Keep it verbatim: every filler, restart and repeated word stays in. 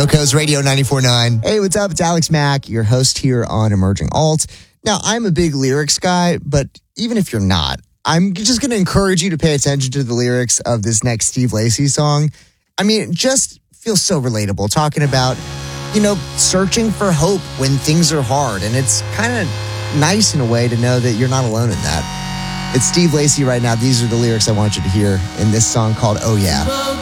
SoCo's Radio ninety-four point nine. Hey, what's up? It's Alex Mack, your host here on Emerging Alt. Now, I'm a big lyrics guy, but even if you're not, I'm just going to encourage you to pay attention to the lyrics of this next Steve Lacy song. I mean, it just feels so relatable, talking about, you know, searching for hope when things are hard. And it's kind of nice in a way to know that you're not alone in that. It's Steve Lacy right now. These are the lyrics I want you to hear in this song called Oh Yeah.